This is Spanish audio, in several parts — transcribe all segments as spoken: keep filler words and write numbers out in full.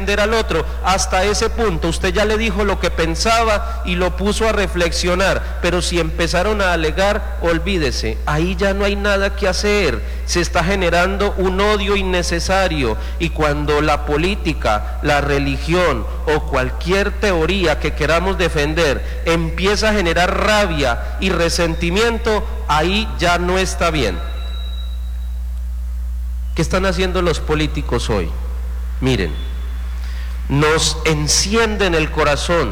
defender al otro. Hasta ese punto usted ya le dijo lo que pensaba y lo puso a reflexionar, pero si empezaron a alegar, olvídese, ahí ya no hay nada que hacer. Se está generando un odio innecesario, y cuando la política, la religión o cualquier teoría que queramos defender empieza a generar rabia y resentimiento, ahí ya no está bien. ¿Qué están haciendo los políticos hoy? Miren, nos encienden el corazón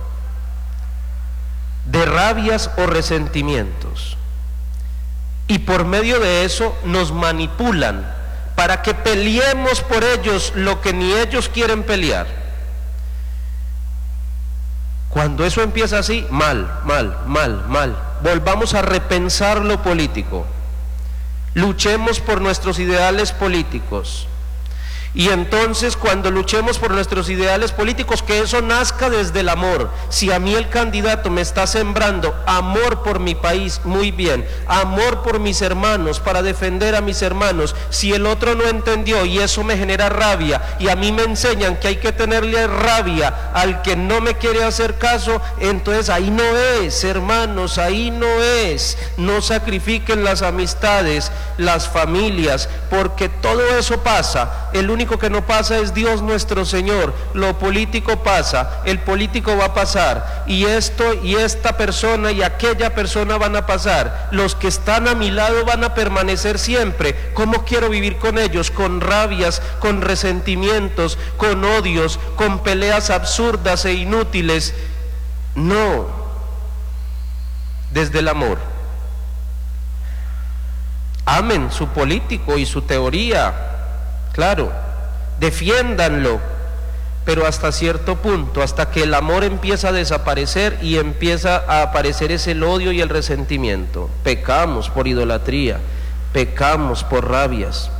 de rabias o resentimientos, y por medio de eso nos manipulan para que peleemos por ellos lo que ni ellos quieren pelear. Cuando eso empieza así, mal, mal, mal, mal. Volvamos a repensar lo político. Luchemos por nuestros ideales políticos. Y entonces, cuando luchemos por nuestros ideales políticos, que eso nazca desde el amor. Si a mí el candidato me está sembrando amor por mi país, muy bien, amor por mis hermanos, para defender a mis hermanos. Si el otro no entendió y eso me genera rabia, y a mí me enseñan que hay que tenerle rabia al que no me quiere hacer caso, entonces ahí no es, hermanos, ahí no es. No sacrifiquen las amistades, las familias, porque todo eso pasa. El único único que no pasa es Dios nuestro Señor. Lo político pasa, el político va a pasar, y esto y esta persona y aquella persona van a pasar. Los que están a mi lado van a permanecer siempre. ¿Cómo quiero vivir con ellos? Con rabias, con resentimientos, con odios, con peleas absurdas e inútiles. No, desde el amor. Amen su político y su teoría, claro, defiéndanlo, pero hasta cierto punto, hasta que el amor empieza a desaparecer y empieza a aparecer ese el odio y el resentimiento. Pecamos por idolatría, pecamos por rabias.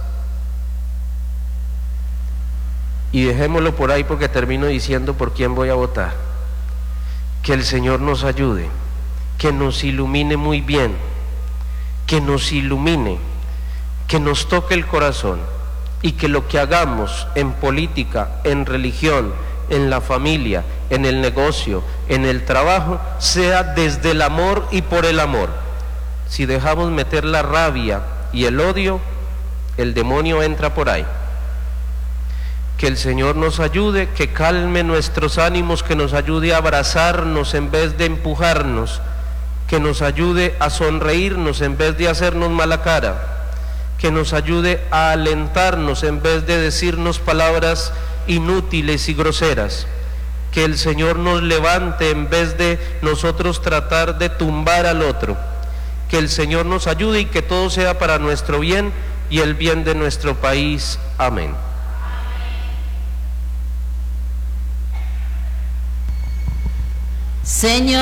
Y dejémoslo por ahí, porque termino diciendo por quién voy a votar. Que el Señor nos ayude, que nos ilumine muy bien, que nos ilumine, que nos toque el corazón, y que lo que hagamos en política, en religión, en la familia, en el negocio, en el trabajo, sea desde el amor y por el amor. Si dejamos meter la rabia y el odio, el demonio entra por ahí. Que el Señor nos ayude, que calme nuestros ánimos, que nos ayude a abrazarnos en vez de empujarnos, que nos ayude a sonreírnos en vez de hacernos mala cara, que nos ayude a alentarnos en vez de decirnos palabras inútiles y groseras, que el Señor nos levante en vez de nosotros tratar de tumbar al otro, que el Señor nos ayude y que todo sea para nuestro bien y el bien de nuestro país. Amén. Señor.